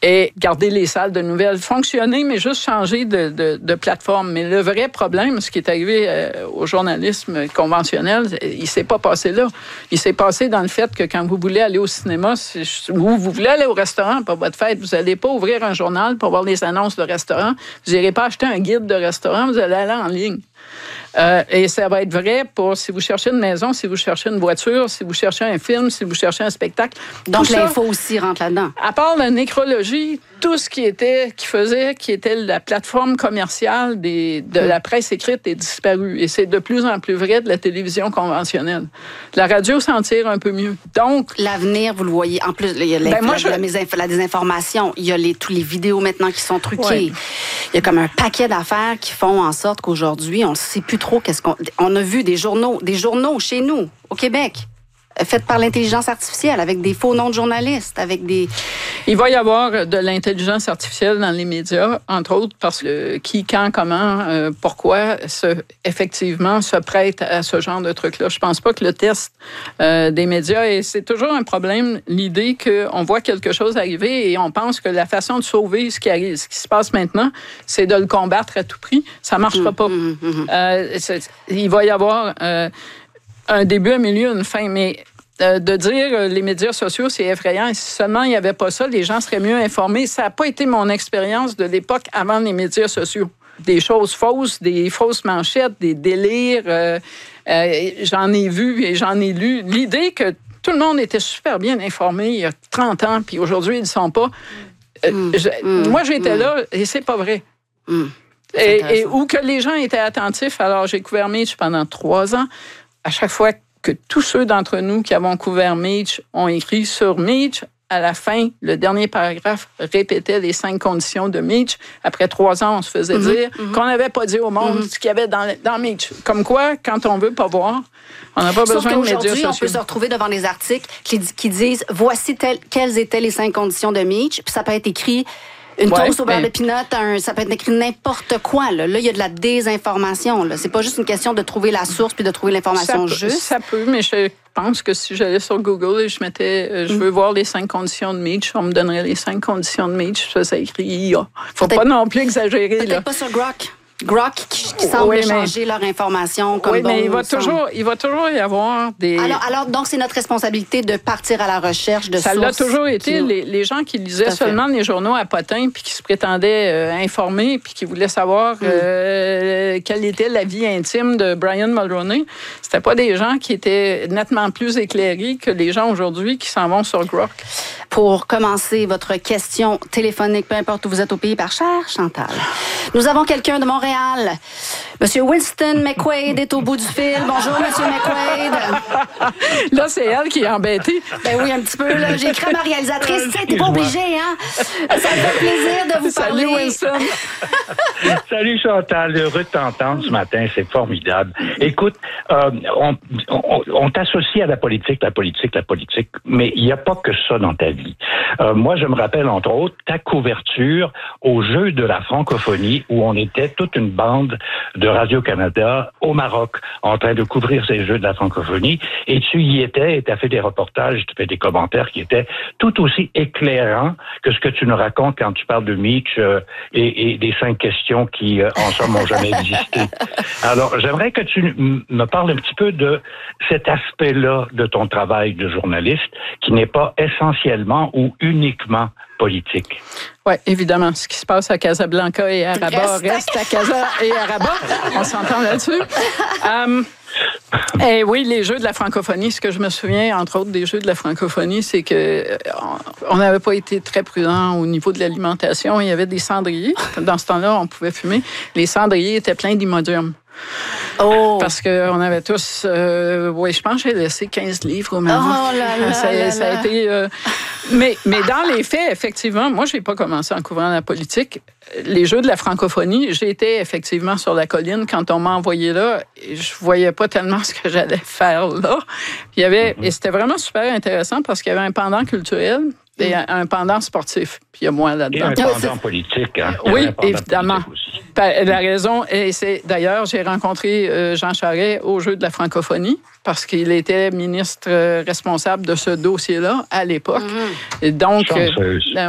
et garder les salles de nouvelles, fonctionner, mais juste changer de plateforme. Mais le vrai problème, ce qui est arrivé au journalisme conventionnel, il s'est pas passé là. Il s'est passé dans le fait que quand vous voulez aller au cinéma, ou vous voulez aller au restaurant pour votre fête, vous n'allez pas ouvrir un journal pour voir les annonces de restaurant. Vous n'irez pas acheter un guide de restaurant, vous allez aller en ligne. Et ça va être vrai pour si vous cherchez une maison, si vous cherchez une voiture, si vous cherchez un film, si vous cherchez un spectacle. Donc l'info aussi rentre là-dedans. À part la nécrologie, tout ce qui était la plateforme commerciale de la presse écrite est disparu. Et c'est de plus en plus vrai de la télévision conventionnelle. La radio s'en tire un peu mieux. Donc l'avenir, vous le voyez. En plus, il y a la désinformation. Il y a tous les vidéos maintenant qui sont truquées. Ouais. Il y a comme un paquet d'affaires qui font en sorte qu'aujourd'hui, on ne sait plus trop on a vu des journaux chez nous, au Québec, faits par l'intelligence artificielle, avec des faux noms de journalistes, avec des... Il va y avoir de l'intelligence artificielle dans les médias, entre autres, parce que qui, quand, comment, pourquoi, effectivement, se prête à ce genre de trucs-là. Je pense pas que le test des médias, et c'est toujours un problème, l'idée qu'on voit quelque chose arriver et on pense que la façon de sauver ce qui se passe maintenant, c'est de le combattre à tout prix. Ça marchera pas. Il va y avoir un début, un milieu, une fin, mais de dire les médias sociaux, c'est effrayant. Et si seulement il n'y avait pas ça, les gens seraient mieux informés. Ça n'a pas été mon expérience de l'époque avant les médias sociaux. Des choses fausses, des fausses manchettes, des délires. J'en ai vu et j'en ai lu. L'idée que tout le monde était super bien informé il y a 30 ans, puis aujourd'hui, ils ne sont pas. Moi, j'étais là et c'est pas vrai. Et où que les gens étaient attentifs. Alors, j'ai couvert Meach pendant 3 ans. À chaque fois que tous ceux d'entre nous qui avons couvert Meach ont écrit sur Meach, à la fin, le dernier paragraphe répétait les 5 conditions de Meach. Après 3 ans, on se faisait dire qu'on n'avait pas dit au monde ce qu'il y avait dans Meach. Comme quoi, quand on veut pas voir, on n'a pas besoin de médias sociaux. Aujourd'hui, on peut se retrouver devant des articles qui disent « Voici quelles étaient les 5 conditions de Meach », puis ça peut être écrit... Une toast au beurre de pinot, ça peut être écrit n'importe quoi. Là, il y a de la désinformation. Là. C'est pas juste une question de trouver la source puis de trouver l'information juste. Ça peut, mais je pense que si j'allais sur Google et je mettais je veux voir les 5 conditions de Meach, on me donnerait les 5 conditions de Meach. Ça écrit IA. Faut pas non plus exagérer. Peut-être pas sur Grok. Grok qui semble changer leur information comme oui, mais il va toujours y avoir des... Alors, donc, c'est notre responsabilité de partir à la recherche de sources. Ça l'a toujours été. Les gens qui lisaient seulement les journaux à potins puis qui se prétendaient informés puis qui voulaient savoir quelle était la vie intime de Brian Mulroney, c'était pas des gens qui étaient nettement plus éclairés que les gens aujourd'hui qui s'en vont sur Grok. Pour commencer votre question téléphonique, peu importe où vous êtes au pays, par cher Chantal. Nous avons quelqu'un de Montréal. Monsieur Winston McQuaid est au bout du fil. Bonjour, Monsieur McQuaid. Là, c'est elle qui est embêtée. Ben oui, un petit peu. Là. J'ai écrit à ma réalisatrice. T'es pas obligé, hein? Ça me fait plaisir de vous parler. Salut, Winston. Salut, Chantal. Heureux de t'entendre ce matin. C'est formidable. Écoute, on t'associe à la politique, mais il n'y a pas que ça dans ta vie. Moi, je me rappelle, entre autres, ta couverture aux Jeux de la francophonie où on était toute une bande de Radio-Canada au Maroc en train de couvrir ces Jeux de la francophonie. Et tu y étais et tu as fait des reportages, tu as fait des commentaires qui étaient tout aussi éclairants que ce que tu nous racontes quand tu parles de Meach et des 5 questions qui, en somme, n'ont jamais existé. Alors, j'aimerais que tu me parles un petit peu de cet aspect-là de ton travail de journaliste qui n'est pas essentiellement ou uniquement politique. Oui, évidemment. Ce qui se passe à Casablanca et à Rabat reste à Casa et à Rabat. On s'entend là-dessus. Et oui, les Jeux de la francophonie, ce que je me souviens, entre autres, des Jeux de la francophonie, c'est que on n'avait pas été très prudent au niveau de l'alimentation. Il y avait des cendriers. Dans ce temps-là, on pouvait fumer. Les cendriers étaient pleins d'Imodium. Oh. Parce qu'on avait tous... oui, je pense que j'ai laissé 15 livres au Maroc. Oh là là, ça a été... Mais dans les faits, effectivement, moi, je n'ai pas commencé en couvrant la politique. Les Jeux de la francophonie, j'étais effectivement sur la colline quand on m'a envoyé là. Et je ne voyais pas tellement ce que j'allais faire là. Et c'était vraiment super intéressant parce qu'il y avait un pendant culturel et un pendant sportif. Puis il y a moi là-dedans. Et un pendant politique. Hein? Oui, évidemment. La raison, et c'est d'ailleurs, j'ai rencontré Jean Charest aux Jeux de la francophonie parce qu'il était ministre responsable de ce dossier-là à l'époque. Et donc,